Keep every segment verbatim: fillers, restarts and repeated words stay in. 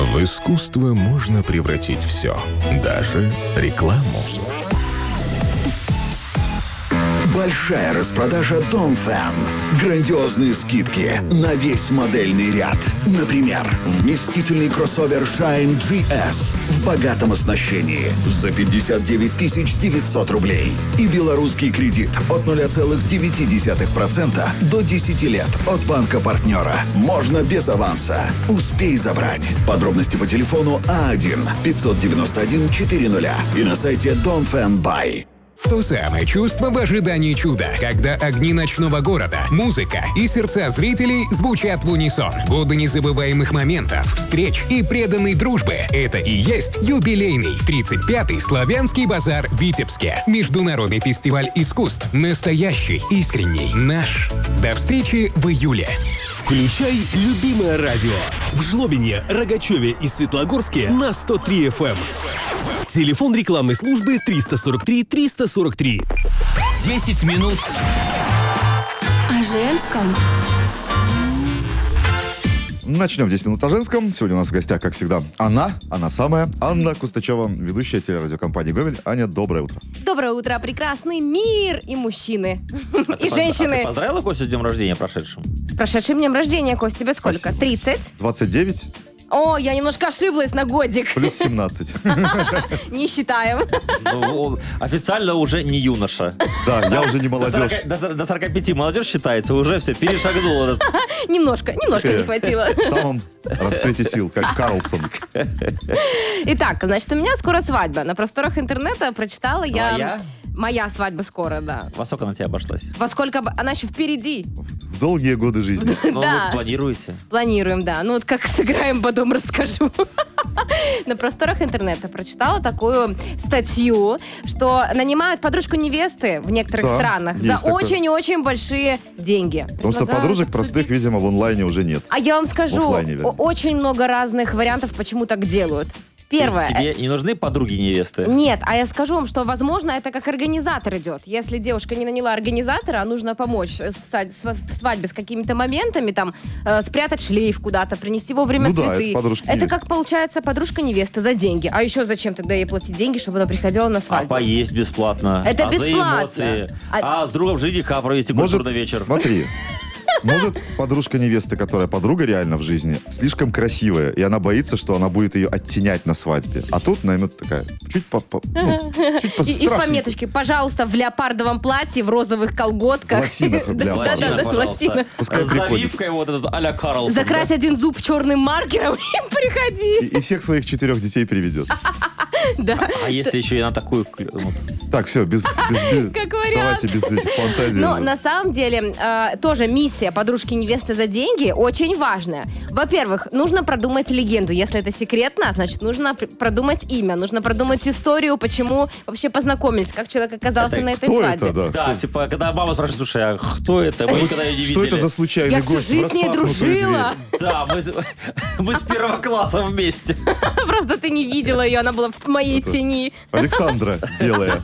В искусство можно превратить все, даже рекламу. Большая распродажа Дом-Фэн. Грандиозные скидки на весь модельный ряд. Например, вместительный кроссовер Shine джи эс в богатом оснащении за пятьдесят девять тысяч девятьсот рублей. И белорусский кредит от ноль целых девять десятых процента до десяти лет от банка-партнера. Можно без аванса. Успей забрать. Подробности по телефону А один пятьсот девяносто один четыреста и на сайте Дом-Фэн Бай. То самое чувство в ожидании чуда, когда огни ночного города, музыка и сердца зрителей звучат в унисон. Годы незабываемых моментов, встреч и преданной дружбы. Это и есть юбилейный тридцать пятый Славянский базар в Витебске. Международный фестиваль искусств. Настоящий, искренний, наш. До встречи в июле. Включай любимое радио. В Жлобине, Рогачеве и Светлогорске на сто три эф эм. Телефон рекламной службы триста сорок три триста сорок три. десять минут о женском. Начнем десять минут о женском. Сегодня у нас в гостях, как всегда, она, она самая, Анна Кустачева, ведущая телерадиокомпании «Гомель». Аня, доброе утро. Доброе утро, прекрасный мир и мужчины, а и женщины. А ты поздравила Костю с днем рождения прошедшим? С прошедшим днем рождения, Кость, тебе сколько? тридцать? двадцать девять. О, я немножко ошиблась на годик. Плюс семнадцать. Не считаем. Ну, официально уже не юноша. Да, я уже не молодежь. До сорока пяти молодежь считается, уже все, перешагнул. Немножко, немножко не хватило. В самом расцвете сил, как Карлсон. Итак, значит, у меня скоро свадьба. На просторах интернета прочитала я... Моя? Моя свадьба скоро, да. Во сколько она тебе обошлась? Во сколько... Она еще впереди. В долгие годы жизни. Ну, Да. вы планируете? Планируем, да. Ну вот как сыграем, потом расскажу. На просторах интернета прочитала такую статью, что нанимают подружку невесты в некоторых Да, странах за есть такое. очень-очень большие деньги. Потому что Предлагаю подружек обсудить. простых, видимо, в онлайне уже нет. А я вам В скажу, оффлайне, вернее. о- очень много разных вариантов, почему так делают. Первое. Тебе не нужны подруги невесты? Нет, а я скажу вам, что, возможно, это как организатор идет. Если девушка не наняла организатора, а нужно помочь в сад- в свадьбе с какими-то моментами, там, э, спрятать шлейф куда-то, принести вовремя Ну да, цветы. это подружка Это невесты. как, получается, подружка невесты за деньги. А еще зачем тогда ей платить деньги, чтобы она приходила на А свадьбу? поесть бесплатно. Это а бесплатно. За эмоции. А- А, с другом жениха провести Может, культурный вечер. смотри, может, подружка невесты, которая подруга реально в жизни, слишком красивая, и она боится, что она будет ее оттенять на свадьбе. А тут наймет такая, чуть по... по- ну, чуть по И, и в пометочке, пожалуйста, в леопардовом платье, в розовых колготках. Лосинах Да, для да, Лосина, да, да, пожалуйста. лосина. Пускай С приходит. завивкой вот этот а-ля Карлсон. Закрась один зуб черным маркером и приходи. И, и всех своих четырех детей приведет. Да. А если еще и на такую... клю- ну, Так, все, без, без, без- Как вариант. давайте без этих фантазий. Но на самом деле э, тоже миссия подружки невесты за деньги очень важная. Во-первых, нужно продумать легенду. Если это секретно, значит, нужно пр- продумать имя, нужно продумать историю, почему вообще познакомились, как человек оказался Это на этой Кто свадьбе. это, да? Да, Что- типа, когда мама спрашивает, слушай, а кто это? Мы никогда ее не Что видели. это за случайный Я всю гость? в жизнь с ней распахнутую дружила. дверь? Да, мы, с- мы с первого класса вместе. Просто ты не видела ее, она была в моей Это- тени. Александра белая.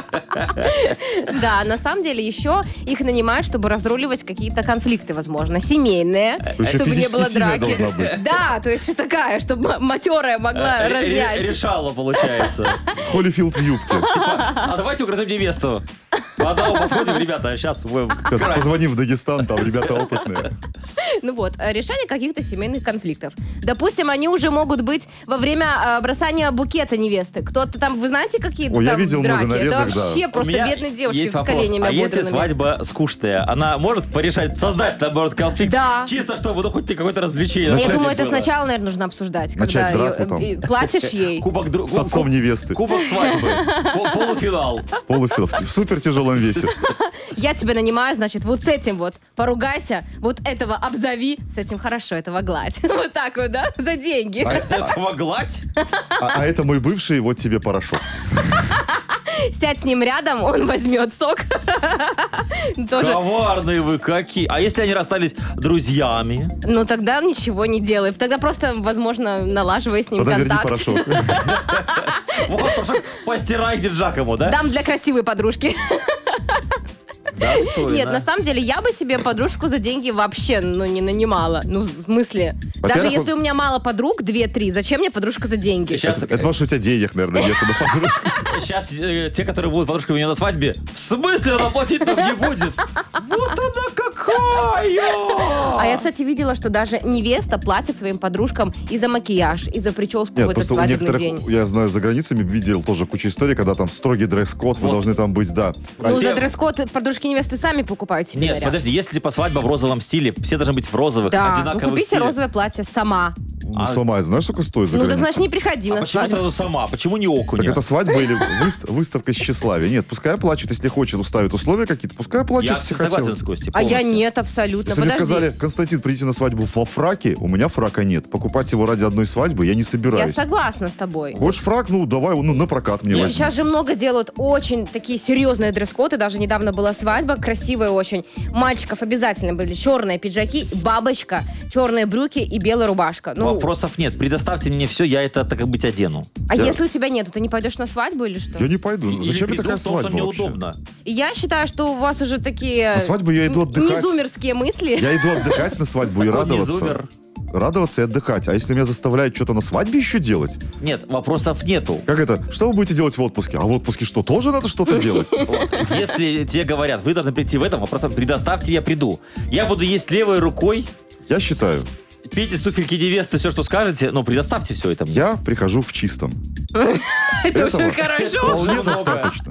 Да, на самом деле еще их нанимают, чтобы разруливать какие-то конфликты, возможно, семейные, Еще чтобы не было физически сильная драки. должна быть. Да, то есть что такая, чтобы м- матерая могла Ре- ре- разнять. Решала, получается. Холлифилд в юбке. А давайте украдем невесту. По одному подходим, ребята, сейчас вы... Сейчас позвоним в Дагестан, там ребята опытные. Ну вот, э, решение каких-то семейных конфликтов. Допустим, они уже могут быть во время э, бросания букета невесты. Кто-то там, вы знаете, какие-то Ой, я там видел много драки? Это нарезок, да. вообще У просто меня бедные девушки есть с вопрос. коленями А если ободранными. свадьба скучная, она может порешать, создать, наоборот, конфликт? Да. Чисто чтобы, ну, хоть какое-то развлечение. Я Начать думаю, это было. сначала, наверное, нужно обсуждать. Начать когда драку ее- там. э, платишь ей. Кубок, дру- С отцом куб- невесты. Кубок свадьбы. Пол- Полуфинал. Полуфилд. В супер тяжелом весе. Я тебя нанимаю, значит, вот с этим вот поругайся, вот этого обзови, с этим хорошо, этого гладь. Вот так вот, да, за деньги. А, Этого гладь? а- а это мой бывший, вот тебе порошок. Сядь с ним рядом, он возьмет сок. Тоже. Коварные вы какие. А если они расстались друзьями? Ну тогда ничего не делай. Тогда просто, возможно, налаживай с ним Тогда верни контакт. порошок. Вот, порошок, постирай пиджак ему, да? Дам для красивой подружки. Достойно. Нет, на самом деле, я бы себе подружку за деньги вообще, ну, не нанимала. Ну, в смысле? Даже Во-первых, если у меня мало подруг, две-три, зачем мне подружка за деньги? Сейчас, Это потому, что у тебя денег, наверное, нет на подружку. сейчас э, те, которые будут подружками у меня на свадьбе, в смысле она платить нам не будет? Вот она какая! А я, кстати, видела, что даже невеста платит своим подружкам и за макияж, и за прическу Нет, в этот просто у свадебный некоторых, день. я знаю, за границами видел тоже кучу историй, когда там строгий дресс-код, вы Вот. должны там быть, да. А Ну, все- за дресс-код подружки невесты сами покупают себе Нет, наряд. подожди, если типа свадьба в розовом стиле, все должны быть в розовых, Да, ну одинаковых купи себе стилях. розовое платье сама. Ну, А- сама, знаешь, сколько стоит за Ну, так границей? значит, не приходи А на почему свадьбу. сразу сама? Почему не окуня? Так это свадьба или выст- выставка тщеславия? Нет, пускай оплачивает, если хочет, уставит условия какие-то, пускай Я оплачивает, если согласен хотел. с Костей. А я полностью. нет, абсолютно. Если мне Подожди. сказали, Константин, придите на свадьбу во фраке, у меня фрака нет. Покупать его ради одной свадьбы я не Я собираюсь. согласна с тобой. Хочешь фрак? Ну, давай, ну, на прокат мне И возьми. сейчас же много делают очень такие серьезные дресс-коды. Даже недавно была свадьба, красивая очень. Мальчиков обязательно были черные пиджаки, бабочка, черные брюки и белая рубашка. Ну, Вопросов нет. Предоставьте мне все, я это, так как быть, одену. а Я- если у тебя нету, ты не пойдешь на свадьбу или что? Я не пойду. Или Зачем мне приду такая в том, что свадьба мне вообще? удобно. И я считаю, что у вас уже такие На свадьбу я иду отдыхать. незумерские мысли. Я иду отдыхать на свадьбу и Такой радоваться. незумер. Радоваться и отдыхать. А если меня заставляют что-то на свадьбе еще делать? Нет, вопросов нету. Как это? Что вы будете делать в отпуске? А в отпуске что, тоже надо что-то делать? Если тебе говорят, вы должны прийти в этом, вопросом предоставьте, я приду. Я буду есть левой рукой, Я считаю, пить из туфельки невесты, все, что скажете, но предоставьте все это мне. я прихожу в чистом. Это уже Этого хорошо. Вполне Много. достаточно.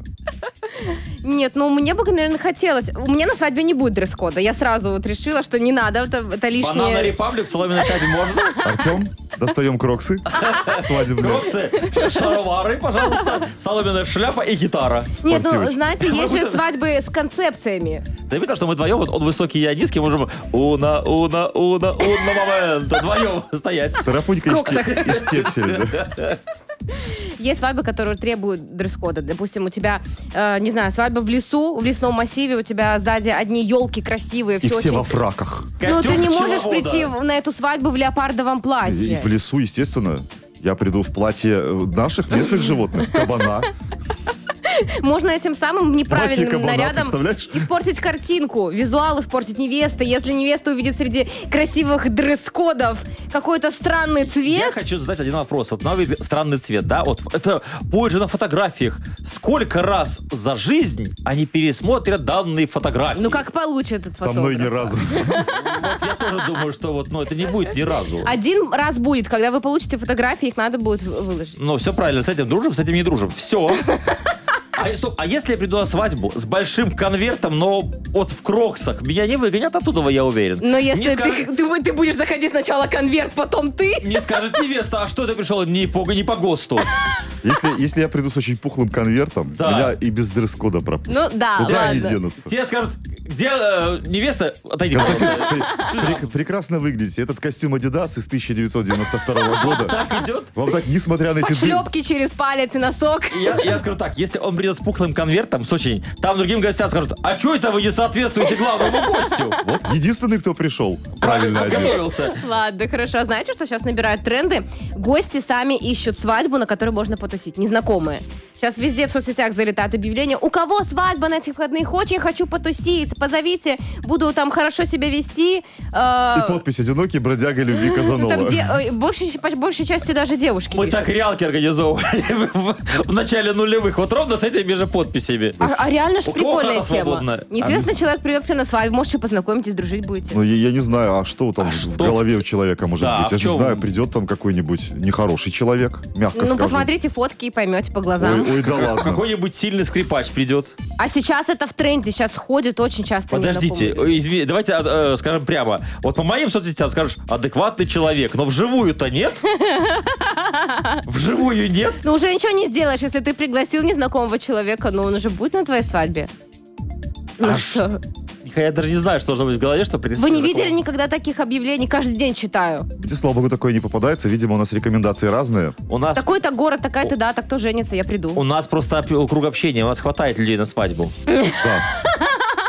Нет, ну мне бы, наверное, хотелось. У меня на свадьбе не будет дресс-кода. Я сразу вот решила, что не надо, это, это Банана лишнее. Репаблик, соломенной шляпе можно? Артем, достаем кроксы. Свадебные. Кроксы, шаровары, пожалуйста, соломенная шляпа и гитара. Нет, ну, спортивочки. знаете, есть же свадьбы с концепциями. Да видно, что мы вдвоем, вот он высокий, я низкий, можем уна, уна, уна, уна момент, вдвоем стоять. Тарапунька и ште- и штепсель. да. Есть свадьбы, которые требуют дресс-кода. Допустим, у тебя, э, не знаю, свадьба в лесу, в лесном массиве, у тебя сзади одни елки красивые, И все все очень... во фраках. Ну, ты Костюм не можешь пчеловода. прийти в- на эту свадьбу в леопардовом И платье. в лесу, естественно, я приду в платье э, наших местных животных. Кабана. Можно этим самым Платье неправильным кабана, нарядом представляешь? испортить картинку, визуал испортить невесты. Если невеста увидит среди красивых дресс-кодов какой-то странный Я цвет, хочу задать один вопрос. Вот новый странный цвет, да? Вот это будет же на фотографиях. Сколько раз за жизнь они пересмотрят данные фотографии? ну как получит этот Со мной ни фотограф? разу. Вот я тоже думаю, что вот, ну, это не будет ни разу. Один раз будет, когда вы получите фотографии, их надо будет вы- выложить. Ну, все правильно, с этим дружим, с этим не дружим. Все. А, стоп, а если я приду на свадьбу с большим конвертом, но вот в кроксах, меня не выгонят оттуда, я уверен. Но если не, ты, скажет, ты, ты будешь заходить сначала конверт, потом ты. не скажет невеста, а что ты пришел не по, не по ГОСТу? Если, если я приду с очень пухлым конвертом, Да. меня и без дресс-кода пропустят. Ну да, Куда они ладно. денутся? Тебе скажут, где э, невеста? Отойди, Константин, пожалуйста. пре- пре- прекрасно выглядите. Этот костюм Adidas из тысяча девятьсот девяносто второго года. Так идет? Вам так, несмотря на эти... дым- Шлепки через палец и носок. Я, я скажу так, если он придет с пухлым конвертом, с очень, там другим гостям скажут, а что это вы не соответствуете главному гостю? Вот, единственный, кто пришел правильно одет. Подготовился. Ладно, хорошо. А знаете, что сейчас набирают тренды? Гости сами ищут свадьбу, на которой можно потусить. Незнакомые. Сейчас везде в соцсетях залетают объявления. У кого свадьба на этих выходных? Очень хочу потусить. Позовите. Буду там хорошо себя вести. Э, И подпись «Одинокий бродяга любви ну, Казанова». там де- э, большей, по большей части даже девушки Мы пишут. так реалки организовывали в, в начале нулевых, вот ровно с этими же подписями. А, а реально ж У кого прикольная хата тема. свободная? Неизвестный человек придет к тебе на свадьбу. Может, еще познакомитесь, дружить будете. Ну, я, я не знаю, а что там А в что? голове у человека может Да, быть? Я в же чем? знаю, придет там какой-нибудь нехороший человек, мягко Ну, скажем. посмотрите фотки и поймете по глазам. Ой, ой, да ладно. Какой-нибудь сильный скрипач придет. А сейчас это в тренде. Сейчас ходит очень часто. Подождите, незнакомые люди. извини, давайте э, скажем прямо. Вот по моим соцсетям скажешь, адекватный человек, но вживую-то нет. Вживую нет. Ну, уже ничего не сделаешь, если ты пригласил незнакомого человека, но он уже будет на твоей свадьбе. Ну А что? Я даже не знаю, что должно быть в голове, что принести Вы не такого. видели никогда таких объявлений? Каждый день читаю. Мне, слава богу, такое не попадается. Видимо, у нас рекомендации разные. У нас, Такой-то город, такая-то дата, кто женится, я приду. у нас просто об- круг общения, у нас хватает людей на свадьбу. Да.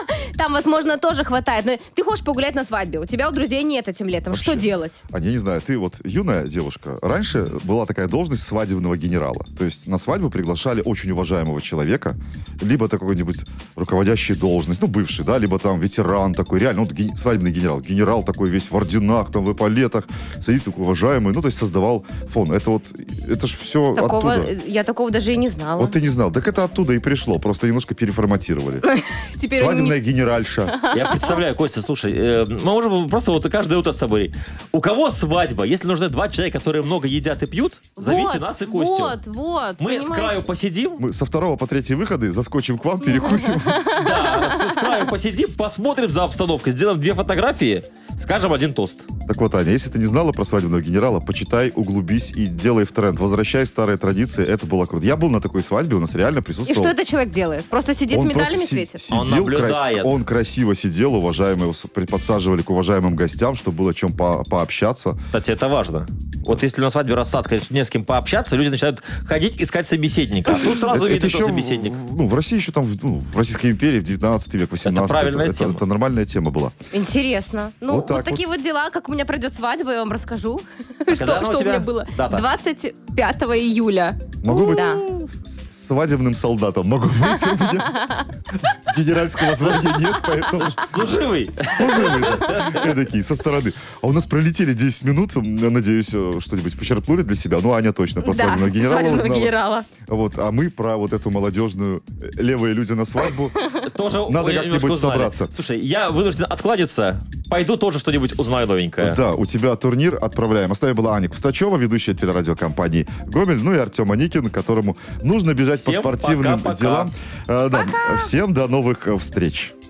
там, возможно, тоже хватает. Но ты хочешь погулять на свадьбе, у тебя у друзей нет этим летом. Вообще. Что делать? А я не знаю, ты вот юная девушка. Раньше была такая должность свадебного генерала. То есть на свадьбу приглашали очень уважаемого человека, либо это какой-нибудь руководящий должность, ну, бывший, да, либо там ветеран такой, реально, ну, ген- свадебный генерал. Генерал такой весь в орденах, там, в эполетах, садится такой уважаемый, ну, то есть создавал фон. Это вот, это ж все Такого, оттуда. я такого даже и не знала. Вот ты не знал. Так это оттуда и пришло, просто немножко переформатировали. Теперь они Свадебная не- генеральша. Я представляю, Костя, слушай, э, мы можем просто вот каждое утро с тобой. У кого свадьба? Если нужны два человека, которые много едят и пьют, зовите Вот, нас и Костю. Вот, вот. Мы с понимаете? краю посидим, Мы со второго по третий выходы заскочим к вам, перекусим. да, с, с краю посидим, посмотрим за обстановкой, сделаем две фотографии, скажем один тост. Так вот, Аня, если ты не знала про свадебного генерала, почитай, углубись и делай в тренд. Возвращай старые традиции, это было круто. Я был на такой свадьбе, у нас реально И присутствовал. что этот человек делает? Просто сидит, Он медалями просто си- светит? сидел, Он наблюдает. кра- Он красиво сидел, уважаемые, его с- подсаживали к уважаемым гостям, чтобы было о чем по- пообщаться. Кстати, это важно. Вот если на свадьбе рассадка, если не с кем пообщаться, люди начинают ходить искать собеседника. А тут сразу Это- видно, это кто еще собеседник. В, ну, в России еще там, в, ну, в Российской империи в девятнадцатый век, восемнадцатый. правильная это, тема. это нормальная тема была. Интересно. Ну, Вот вот, так такие вот. дела, как у меня пройдет свадьба, я вам расску. когда Что, она у что у тебя? меня было? Дата. двадцать пятого июля. Могу быть Да. с- свадебным солдатом. Могу быть. У меня генеральского звания нет, поэтому Служивый. служивый, да. Эдакий, со стороны. А у нас пролетели десять минут. Я надеюсь, э, что-нибудь почерпнули для себя. Ну, Аня точно про Да, свадебного генерала свадебного узнала. генерала. Вот, а мы про вот эту молодежную э, левые люди на свадьбу. Тоже Надо немножко как-нибудь узнали. собраться. Слушай, я вынужден откланяться. Пойду тоже что-нибудь узнаю новенькое. Да, у тебя турнир отправляем. А с нами была Аня Кустачева, ведущая телерадиокомпании «Гомель», ну и Артем Аникин, которому нужно бежать Всем по спортивным пока-пока. делам. Э, да, всем до новых э, встреч.